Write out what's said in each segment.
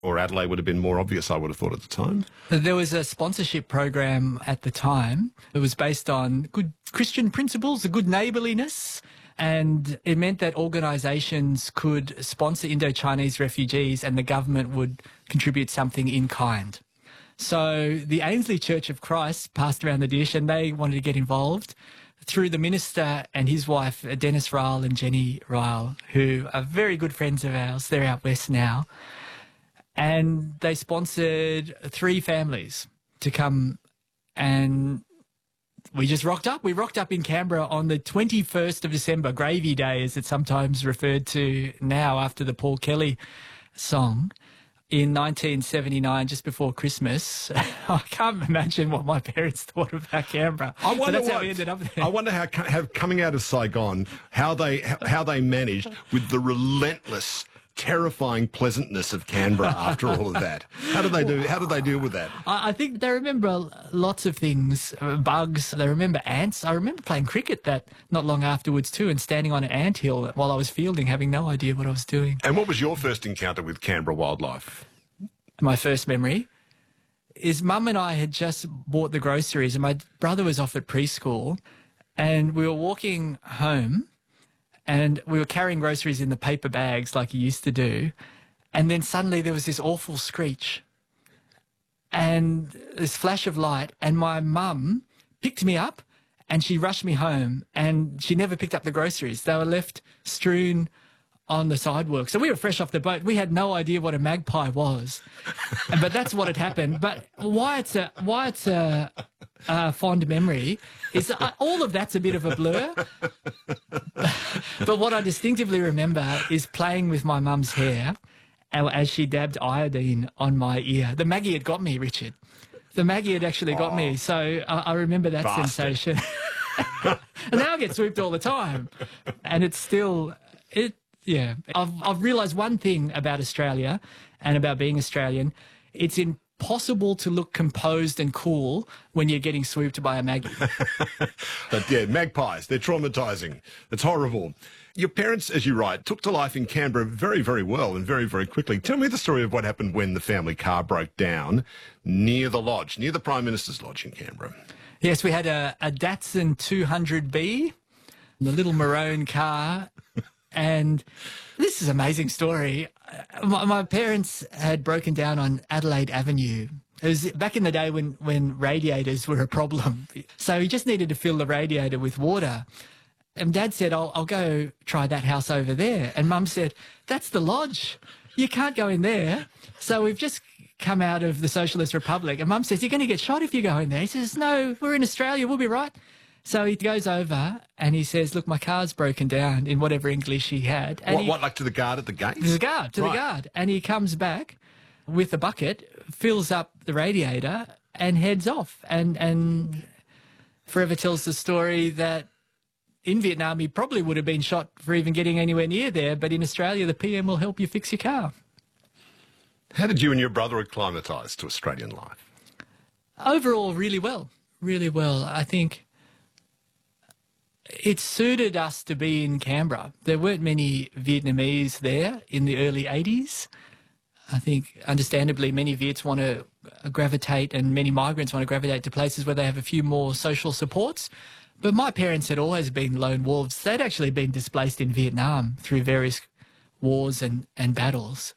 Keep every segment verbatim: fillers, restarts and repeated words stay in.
or Adelaide would have been more obvious, I would have thought at the time. There was a sponsorship program at the time. It was based on good Christian principles, a good neighbourliness, and it meant that organisations could sponsor Indo-Chinese refugees and the government would contribute something in kind. So the Ainslie Church of Christ passed around the dish and they wanted to get involved through the minister and his wife, Dennis Ryle and Jenny Ryle, who are very good friends of ours. They're out west now. And they sponsored three families to come, and we just rocked up. We rocked up in Canberra on the twenty-first of December, Gravy Day, as it's sometimes referred to now after the Paul Kelly song, in nineteen seventy-nine, just before Christmas. I can't imagine what my parents thought about Canberra. I wonder that's what, how we ended up there. I wonder how, how coming out of Saigon, how they how they managed with the relentless, terrifying pleasantness of Canberra after all of that. How did they do? How did they deal with that? I, I think they remember lots of things, uh, bugs. They remember ants. I remember playing cricket that not long afterwards too, and standing on an anthill while I was fielding, having no idea what I was doing. And what was your first encounter with Canberra wildlife? My first memory is Mum and I had just bought the groceries, and my brother was off at preschool, and we were walking home. And we were carrying groceries in the paper bags like you used to do. And then suddenly there was this awful screech and this flash of light. And my mum picked me up and she rushed me home. And she never picked up the groceries. They were left strewn on the sidewalk. So we were fresh off the boat. We had no idea what a magpie was. But that's what had happened. But why it's a, why it's a, a fond memory is uh, all of that's a bit of a blur. But what I distinctively remember is playing with my mum's hair as she dabbed iodine on my ear. The Maggie had got me, Richard. The Maggie had actually got oh, me. So I, I remember that bastard. sensation. And now I get swooped all the time. And it's still... it. Yeah. I've, I've realised one thing about Australia and about being Australian. It's impossible to look composed and cool when you're getting swooped by a Maggie. But yeah, magpies, they're traumatising. It's horrible. Your parents, as you write, took to life in Canberra very, very well and very, very quickly. Tell me the story of what happened when the family car broke down near the lodge, near the Prime Minister's lodge in Canberra. Yes, we had a, a Datsun two hundred B, the little maroon car. And this is an amazing story. My, my parents had broken down on Adelaide Avenue. It was back in the day when, when radiators were a problem. So he just needed to fill the radiator with water. And Dad said, I'll, I'll go try that house over there. And Mum said, that's the lodge. You can't go in there. So we've just come out of the Socialist Republic. And Mum says, you're going to get shot if you go in there. He says, no, we're in Australia. We'll be right. So he goes over and he says, look, my car's broken down, in whatever English he had. And what, he, what, like to the guard at the gate? To the guard, to right. the guard. And he comes back with a bucket, fills up the radiator and heads off. And, and forever tells the story that in Vietnam he probably would have been shot for even getting anywhere near there, but in Australia the P M will help you fix your car. How did you and your brother acclimatise to Australian life? Overall, really well. Really well. I think... it suited us to be in Canberra. There weren't many Vietnamese there in the early eighties. I think, understandably, many Viets want to gravitate and many migrants want to gravitate to places where they have a few more social supports. But my parents had always been lone wolves. They'd actually been displaced in Vietnam through various wars and, and battles.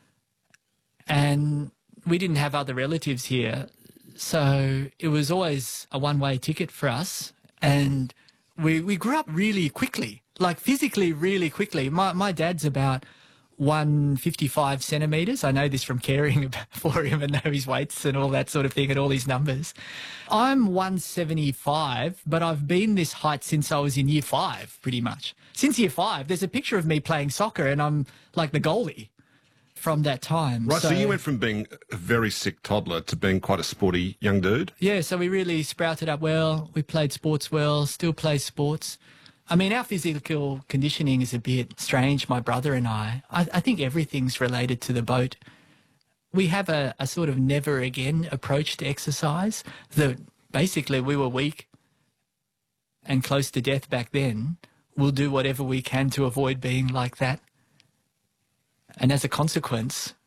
And we didn't have other relatives here. So it was always a one-way ticket for us. And... We we grew up really quickly, like physically really quickly. My my dad's about one fifty-five centimetres. I know this from caring for him and know his weights and all that sort of thing and all his numbers. I'm one seventy-five, but I've been this height since I was in year five, pretty much. Since year five, there's a picture of me playing soccer and I'm like the goalie from that time. Right, so, so you went from being a very sick toddler to being quite a sporty young dude? Yeah, so we really sprouted up well. We played sports well, still play sports. I mean, our physical conditioning is a bit strange, my brother and I. I, I think everything's related to the boat. We have a, a sort of never again approach to exercise. That basically we were weak and close to death back then. We'll do whatever we can to avoid being like that. And as a consequence,